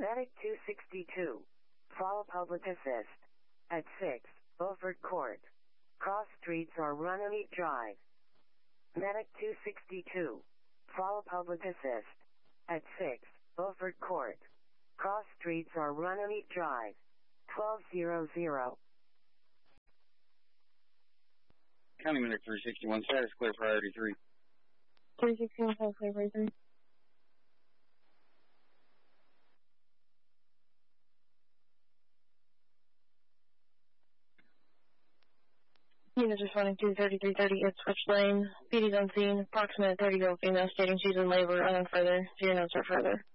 Medic 262. Fall public assist. At 6, Beaufort Court. Cross streets or Runnemede Drive. Medic 262. Fall public assist. At 6, Beaufort Court. Cross streets or Runnemede Drive. 1200. County Medic 361, status clear priority 3. 361, status clear priority 3. Units responding to 3330 at Switch Lane. PD's on scene. Approximate 30-year-old female stating she's in labor. Further. 0 notes or further.